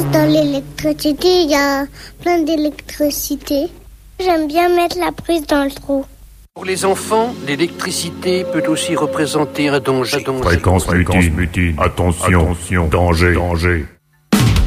chose dans l'électricité, il y a plein d'électricité. J'aime bien mettre la prise dans le trou. Pour les enfants, l'électricité peut aussi représenter un danger. Fréquence mutine. Attention, danger.